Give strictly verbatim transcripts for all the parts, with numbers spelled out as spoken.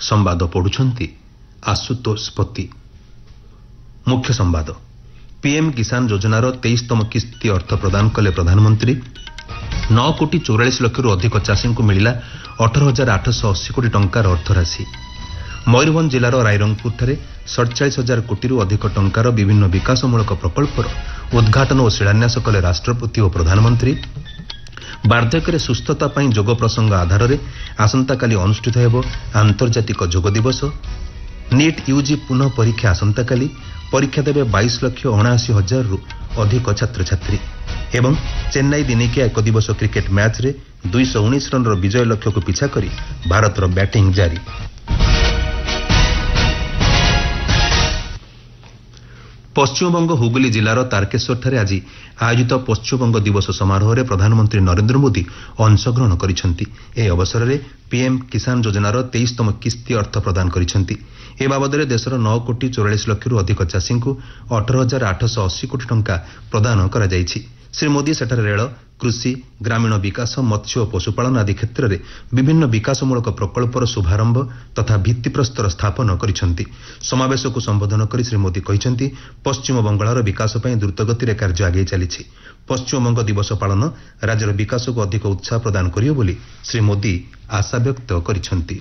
संवाद पढ़ुछंती आशुतोष पति। मुख्य संवाद। पीएम किसान योजनार तेईसतम किस्ती अर्थ प्रदान कले प्रधानमंत्री। नौ कोटी चौरालीस लाख रु अधिक चाषी को मिला अठारह हजार आठश अशी कोटी टंकार अर्थराशि। मयूरभंज जिलार रायरंगपुर सड़चाश हजार कोटी रु अधिक टंकार विभिन्न विकासमूलक प्रकल्पर उद्घाटन और शिलान्यास कले राष्ट्रपति और प्रधानमंत्री। वार्धक्य सुस्थता पर जोग प्रसंग आधार में आसंताकाली अनुष्ठित हेब आंतर्जातिक जोग दिवस। नीट यूजी पुनः परीक्षा आसंताकाली। परीक्षा देवे बाईस लक्ष अणाशी हजार रु अधिक छात्र छात्री। एवं चेन्नई दिनिकिया एक दिवस क्रिकेट मैच रे दुईश उन्नीस रन विजय लक्ष्य को पिछा करी भारतर बैटिंग जारी। पश्चिमबंग हुगली जिलार तारकेश्वर आज आयोजित पश्चिमबंग दिवस समारोह में प्रधानमंत्री नरेंद्र मोदी अंशग्रहण करिसेंती। ए अवसर में पीएम किसान योजनार तेईसतम किस्ती अर्थ प्रदान करिसेंती। ए बाबद देशर नौ कोटी चौरालीस लाख रु अधिक चाषी को अठारह हजार आठश अशी कोटी टंका प्रदान करा जायछि। श्री मोदी सेठारे रेल, कृषि, ग्रामीण विकास, मत्स्य और पशुपालन आदि क्षेत्र में विभिन्न विकासमूलक प्रकल्पर शुभारंभ तथा भित्तिप्रस्तर स्थापन करिसेंती। समावेश को संबोधन कर श्री मोदी कहिसेंती पश्चिम बंगाल विकास ପାଇଁ द्रुतगति कार्य आगे चली। पश्चिमबंग दिवस पालन राज्यर विकास को अधिक उत्साह प्रदान करियो बोली श्री मोदी आशा व्यक्त करिसेंती।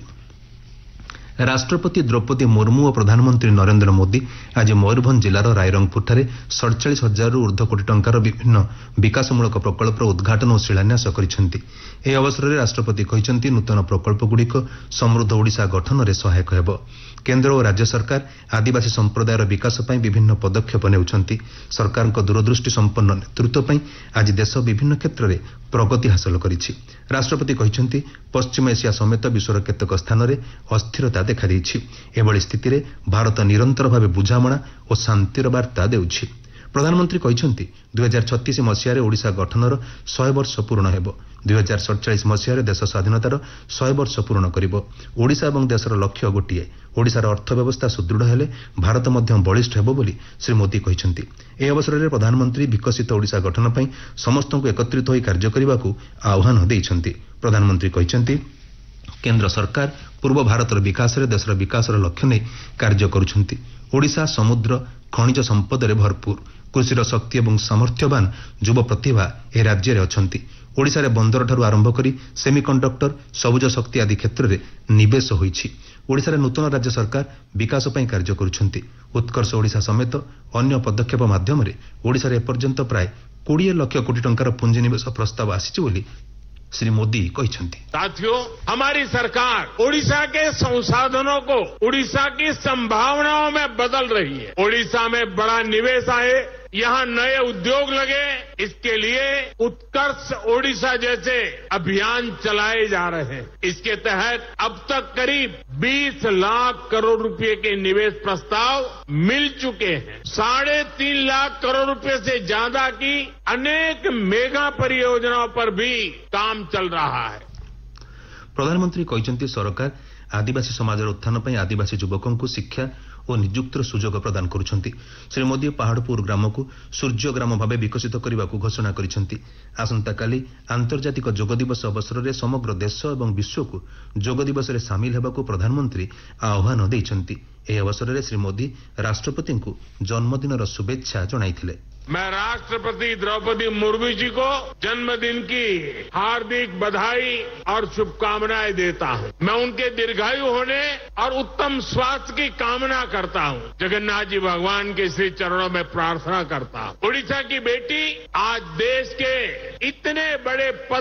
राष्ट्रपति द्रौपदी मुर्मू और प्रधानमंत्री नरेंद्र मोदी आज मयूरभंज जिलार रायरंगपुर सड़चाश हजार रु ऊर्ध्व कोटी टंकार विभिन्न विकासमूलक प्रकल्पर उद्घाटन और शिलान्यास करिसेंती। ए अवसर में राष्ट्रपति कहिसेंती नूतन प्रकल्पगुड़िक समृद्ध ओडिशा गठन में सहायक हेब। केंद्र और राज्य सरकार आदिवासी संप्रदायर विकास ପାଇଁ विभिन्न पदक्षेप नेउछंती। सरकार दूरदृष्टि संपन्न नेतृत्व ପାଇଁ आज देश विभिन्न क्षेत्र में प्रगति हासिल करिछि। राष्ट्रपति कहिसेंती पश्चिम एशिया समेत विश्वर केतेक स्थान में अस्थिरता देखा देइछि। एभली स्थिति रे भारत निरंतर भावे बुझामणा और शांतिर वार्ता देउछि। प्रधानमंत्री कहिसेंती दुई हजार छत्तीस मसीह ओडिशा गठनर सौ वर्ष पूर्ण हेब। दुई हजार सड़चाश मसीह देश स्वाधीनतार सौ वर्ष पूर्ण करिब। ओडिशा और देशर लक्ष्य गोटिए ओडिशार अर्थव्यवस्था सुदृढ़ हेले भारत मध्य बलिष्ठ हेब बोली श्री मोदी कहिसेंती। ए अवसर में प्रधानमंत्री विकसित ओडिशा गठन ପାଇଁ समस्तଙ୍କୁ एकत्रित होई कार्य କରିବାକୁ आह्वान ଦେଇଛନ୍ତି। प्रधानमंत्री कहिसेंती केंद्र सरकार पूर्व भारतर विकास रे देशर विकासर लक्ष्य नहीं कार्य करुछंती। ओडिशा समुद्र खनिज संपद रे भरपूर, कृषिर शक्ति और सामर्थ्यवान युव प्रतिभा ए राज्य रे अछंती। ओडिशा रे बंदर ठारू आरंभ करी सेमिकंडक्टर, सबुज शक्ति आदि क्षेत्र में निवेश होईछि। ओडिशा रे नूतन राज्य सरकार विकास ପାଇଁ कार्य करुछंती। उत्कर्ष ओडिशा समेत अन्य पदक्षेप माध्यम रे ओडिशा रे एपर्यंत प्राय बीस लाख कोटी टंकार पुंजीनिवेश प्रस्ताव आसीछि बोली श्री मोदी कहिसेंती। साथियों, हमारी सरकार ओडिशा के संसाधनों को ओडिशा की संभावनाओं में बदल रही है। ओडिशा में बड़ा निवेश आए, यहाँ नए उद्योग लगे, इसके लिए उत्कर्ष ओडिशा जैसे अभियान चलाए जा रहे हैं। इसके तहत अब तक करीब बीस लाख करोड़ रुपए के निवेश प्रस्ताव मिल चुके हैं। साढ़े तीन लाख करोड़ रुपए से ज्यादा की अनेक मेगा परियोजनाओं पर भी काम चल रहा है। प्रधानमंत्री कहिसेंती सरकार आदिवासी समाजर उत्थान ପାଇଁ आदिवासी युवकों को शिक्षा और नियुक्तिर सुजोग प्रदान करुछंती। श्री मोदी पहाड़पुर ग्राम को सूर्य ग्राम भाव विकसित करने को घोषणा करिसेंती। आसंताकाली आंतर्जातिक जोग दिवस अवसर में समग्र देश और विश्व को जोग दिवस में सामिल हेबाकू प्रधानमंत्री आह्वान दैछंती। ए अवसर में श्री मोदी राष्ट्रपति को जन्मदिनर शुभेच्छा जणाइथिले। मैं राष्ट्रपति द्रौपदी मुर्मू जी को जन्मदिन की हार्दिक बधाई और शुभकामनाएं देता हूं। मैं उनके दीर्घायु होने और उत्तम स्वास्थ्य की कामना करता हूं। जगन्नाथ जी भगवान के श्री चरणों में प्रार्थना करता हूं। ओडिशा की बेटी आज देश के इतने बड़े पद